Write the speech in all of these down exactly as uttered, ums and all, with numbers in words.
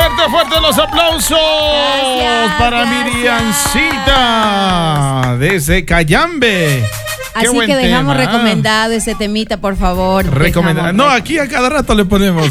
Fuerte, fuerte los aplausos. Gracias, para Miriancita desde Cayambe. Así que dejamos tema. recomendado ese temita, por favor. Recomendado. No, aquí a cada rato le ponemos.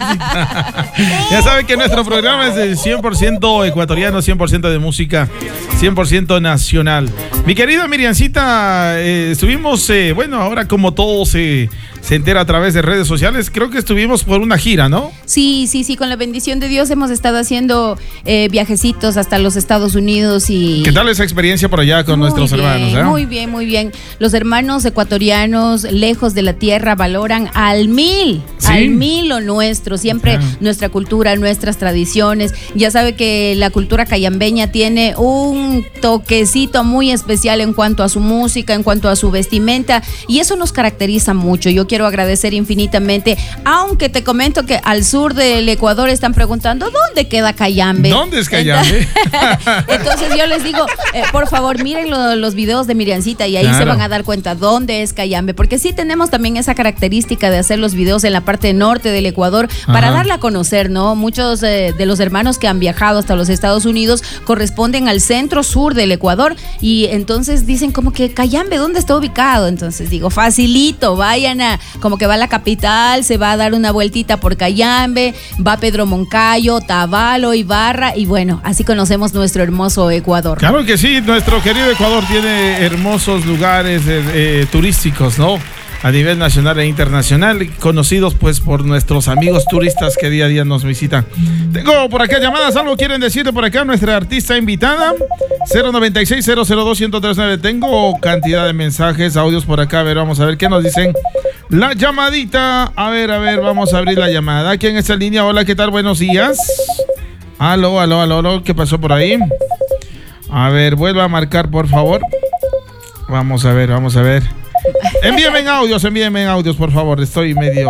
Ya saben que nuestro programa es el cien por ciento ecuatoriano, cien por ciento de música, cien por ciento nacional. Mi querida Miriancita, eh, estuvimos, eh, bueno, ahora como todo se, se entera a través de redes sociales, creo que estuvimos por una gira, ¿no? Sí, sí, sí, con la bendición de Dios hemos estado haciendo eh, viajecitos hasta los Estados Unidos y... ¿Qué tal esa experiencia por allá con muy nuestros bien, hermanos? ¿eh? Muy bien, muy bien. Los hermanos ecuatorianos, lejos de la tierra, valoran al mil, ¿sí? al mil lo nuestro, siempre okay. nuestra cultura, nuestras tradiciones. Ya sabe que la cultura cayambeña tiene un toquecito muy especial en cuanto a su música, en cuanto a su vestimenta, y eso nos caracteriza mucho. Yo quiero agradecer infinitamente, aunque te comento que al sur del Ecuador están preguntando, ¿dónde queda Cayambe? ¿Dónde es Cayambe? Entonces yo les digo, eh, por favor, miren lo, los videos de Miriancita y ahí claro. se van a dar cuenta dónde es Cayambe, porque sí tenemos también esa característica de hacer los videos en la parte norte del Ecuador para Ajá. darla a conocer, ¿no? Muchos eh, de los hermanos que han viajado hasta los Estados Unidos corresponden al centro sur del Ecuador y entonces dicen como que Cayambe, ¿dónde está ubicado? Entonces digo, facilito, vayan a, como que va a la capital, se va a dar una vueltita por Cayambe, va Pedro Moncayo, Tabalo, Ibarra y bueno, así conocemos nuestro hermoso Ecuador. Claro que sí, nuestro querido Ecuador tiene hermosos lugares eh, eh, turísticos, ¿no? A nivel nacional e internacional, conocidos pues por nuestros amigos turistas que día a día nos visitan. Tengo por acá llamadas, algo quieren decirle por acá nuestra artista invitada, cero noventa y seis, cero cero dos, uno cero tres nueve. Tengo cantidad de mensajes, audios por acá, a ver, vamos a ver qué nos dicen. La llamadita, a ver, a ver, vamos a abrir la llamada. ¿Quién está en línea? Hola, ¿qué tal? Buenos días. Aló, aló, aló, aló, ¿qué pasó por ahí? A ver, vuelva a marcar, por favor. Vamos a ver, vamos a ver. Envíenme en audios, envíenme en audios, por favor. Estoy medio...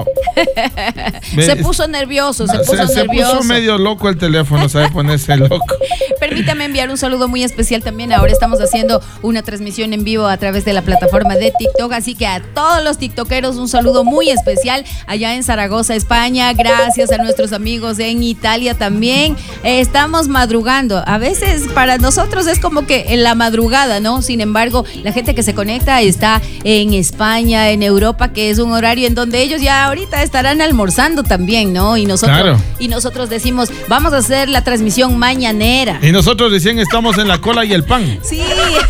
Se puso nervioso, se puso se, nervioso. Se puso medio loco el teléfono, sabe ponerse loco. Permítame enviar un saludo muy especial también. Ahora estamos haciendo una transmisión en vivo a través de la plataforma de TikTok, así que a todos los tiktokeros un saludo muy especial allá en Zaragoza, España. Gracias a nuestros amigos en Italia también. Eh, estamos madrugando. A veces para nosotros es como que en la madrugada, ¿no? Sin embargo, la gente que se conecta está en España, en Europa, que es un horario en donde ellos ya ahorita estarán almorzando también, ¿no? Y nosotros, claro. y nosotros decimos, vamos a hacer la transmisión mañanera. Y nosotros decían, estamos en la cola y el pan. Sí.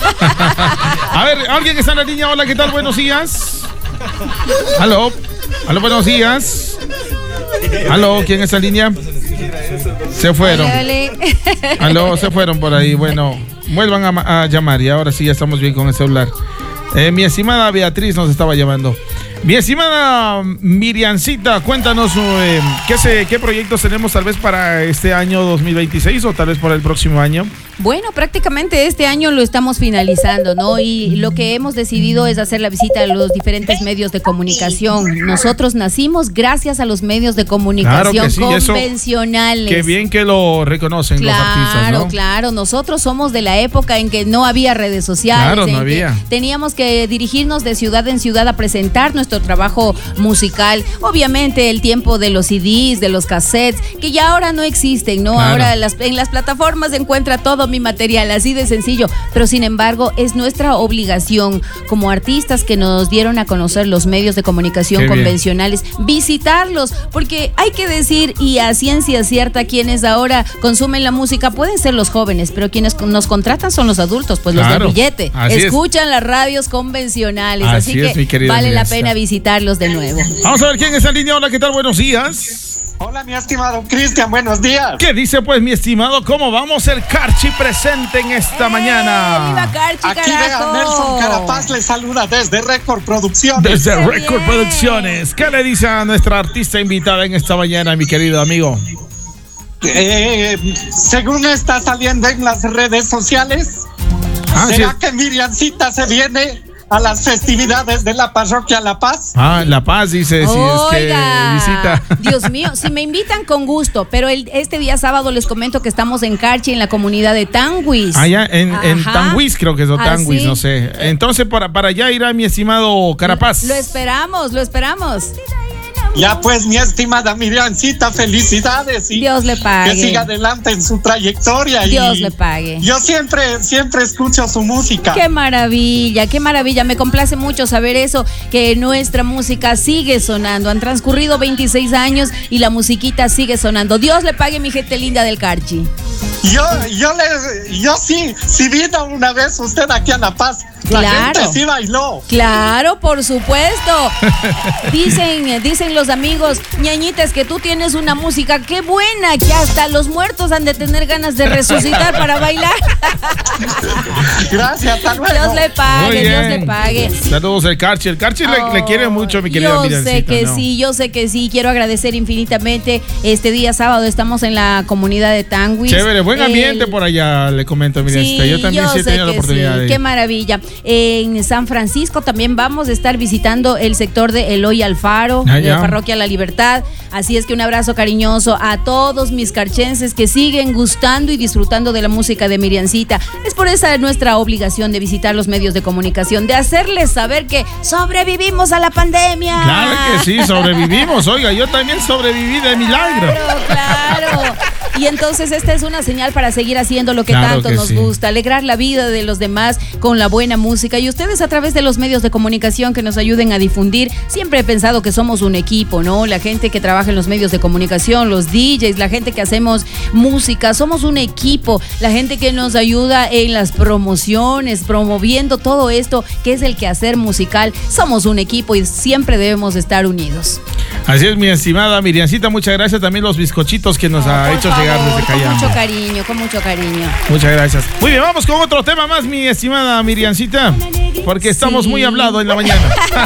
A ver, alguien está en la línea. Hola, ¿qué tal? Buenos días. Aló. Aló, buenos días. Aló, ¿quién está en línea? Se fueron. Dale, dale. Aló, se fueron por ahí. Bueno, vuelvan a, a llamar y ahora sí ya estamos bien con el celular. Eh, mi estimada Beatriz nos estaba llamando. Mi estimada Miriancita, cuéntanos eh, ¿qué, se, qué proyectos tenemos tal vez para este año dos mil veintiséis o tal vez para el próximo año. Bueno, prácticamente este año lo estamos finalizando, ¿no? Y lo que hemos decidido es hacer la visita a los diferentes medios de comunicación. Nosotros nacimos gracias a los medios de comunicación claro sí, convencionales. Eso, qué bien que lo reconocen claro, los artistas, ¿no? Claro, claro. Nosotros somos de la época en que no había redes sociales. Claro, no en había. Que teníamos que dirigirnos de ciudad en ciudad a presentar nuestro trabajo musical. Obviamente el tiempo de los C Ds, de los cassettes, que ya ahora no existen, ¿no? Claro. Ahora las, en las plataformas se encuentra todo mi material, así de sencillo, pero sin embargo es nuestra obligación como artistas que nos dieron a conocer los medios de comunicación Qué convencionales, bien. visitarlos, porque hay que decir, y a ciencia cierta, quienes ahora consumen la música pueden ser los jóvenes, pero quienes nos contratan son los adultos, pues claro, los del billete, escuchan es. las radios convencionales, así, así es, que vale la pena visitarlos de nuevo. Vamos a ver quién está en línea. Hola, ¿qué tal? Buenos días. Hola, mi estimado Cristian, buenos días. ¿Qué dice pues, mi estimado? ¿Cómo vamos? El Carchi presente en esta ¡Eh, mañana. ¡Viva Carchi, Aquí carajo! vea, Nelson Carapaz le saluda desde Record Producciones. Desde Record Producciones. ¿Qué le dice a nuestra artista invitada en esta mañana, mi querido amigo? Eh, según está saliendo en las redes sociales, ah, ¿será sí. que Miriancita se viene a las festividades de la parroquia La Paz? Ah, La Paz dice, si es que visita. Dios mío, si me invitan con gusto, pero el, este día sábado les comento que estamos en Carchi, en la comunidad de Tanguis. Allá en, en Tanguis, creo que es o Tanguis, no sé. Entonces para, para allá irá mi estimado Carapaz. Lo esperamos, lo esperamos. Ya pues, mi estimada Miriamcita, felicidades. Y Dios le pague. Que siga adelante en su trayectoria. Dios y le pague. Yo siempre, siempre escucho su música. Qué maravilla, qué maravilla. Me complace mucho saber eso, que nuestra música sigue sonando. Han transcurrido veintiséis años y la musiquita sigue sonando. Dios le pague, mi gente linda del Carchi. Yo, yo le, yo sí, si vino una vez usted aquí a La Paz, la Claro. gente sí bailó. Claro, por supuesto. Dicen, dicen los amigos, ñañitas, que tú tienes una música qué buena, que hasta los muertos han de tener ganas de resucitar para bailar. Gracias, hasta luego. Dios le Muy pague, bien. Dios le pague. Saludos al Carchi. El Carchi le, le quiere mucho, mi querida Yo Miriamcita, sé que ¿no? sí, yo sé que sí. Quiero agradecer infinitamente. Este día sábado estamos en la comunidad de Tanguis. Chévere, buen ambiente El- por allá, le comento, Miriamcita. Sí, yo también sí he sé tenido la que oportunidad sí. de Qué ir. maravilla. En San Francisco también vamos a estar visitando el sector de Eloy Alfaro, Ah, de ya. Parroquia La Libertad. Así es que un abrazo cariñoso a todos mis carchenses que siguen gustando y disfrutando de la música de Miriamcita. Es por esa nuestra obligación de visitar los medios de comunicación, de hacerles saber que sobrevivimos a la pandemia. Claro que sí, sobrevivimos. Oiga, yo también sobreviví de milagro. Claro, claro. Y entonces esta es una señal para seguir haciendo lo que Claro tanto que nos sí. gusta, alegrar la vida de los demás con la buena música. Y ustedes a través de los medios de comunicación que nos ayuden a difundir, siempre he pensado que somos un equipo, ¿no? La gente que trabaja en los medios de comunicación, los D Js, la gente que hacemos música, somos un equipo. La gente que nos ayuda en las promociones, promoviendo todo esto que es el quehacer musical. Somos un equipo y siempre debemos estar unidos. Así es, mi estimada Miriamcita. Muchas gracias también los bizcochitos que nos No, ha por hecho favor, llegar desde con Cayambe. mucho cariño, con mucho cariño. Muchas gracias. Muy bien, vamos con otro tema más, mi estimada Miriamcita, porque estamos Sí. muy hablados en la mañana.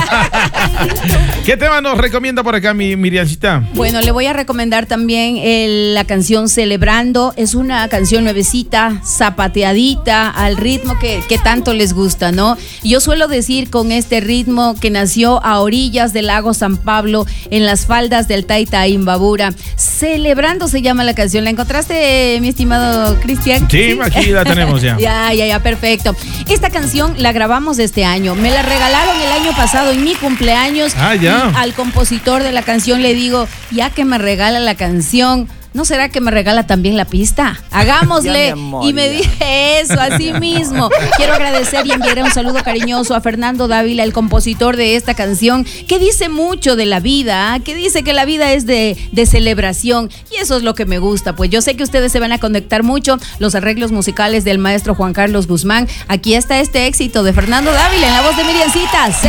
¿Qué tema nos recomienda por acá, mi Miriamcita? Bueno, le voy a recomendar también el- la canción Celebrando. Es una canción nuevecita, zapateadita, al ritmo que, que tanto les gusta, ¿no? Yo suelo decir con este ritmo que nació a orillas del lago San Pablo, en las faldas del Taita Imbabura. Celebrando se llama la canción. ¿La encontraste, mi estimado Cristian? Sí, aquí la tenemos ya. Ya, ya, ya, perfecto. Esta canción la grabamos este año. Me la regalaron el año pasado en mi cumpleaños. Ah, ya. Y al compositor de la canción le digo, ya que me regala la canción, ¿no será que me regala también la pista? Hagámosle. Ya, mi amor, Y me ya. dije eso, así mismo. Quiero agradecer y enviar un saludo cariñoso a Fernando Dávila, el compositor de esta canción, que dice mucho de la vida, ¿ah? Que dice que la vida es de, de celebración. Y eso es lo que me gusta. Pues yo sé que ustedes se van a conectar mucho. Los arreglos musicales del maestro Juan Carlos Guzmán. Aquí está este éxito de Fernando Dávila en la voz de Miriamcita.